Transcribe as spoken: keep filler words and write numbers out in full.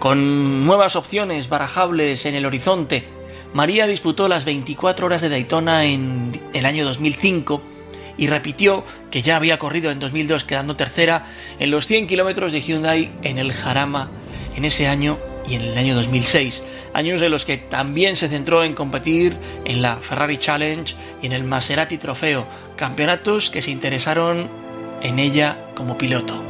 Con nuevas opciones barajables en el horizonte, María disputó las veinticuatro horas de Daytona en el año dos mil cinco y repitió que ya había corrido en dos mil dos, quedando tercera en los cien kilómetros de Hyundai en el Jarama en ese año y en el año dos mil seis, años en los que también se centró en competir en la Ferrari Challenge y en el Maserati Trofeo, campeonatos que se interesaron en ella como piloto.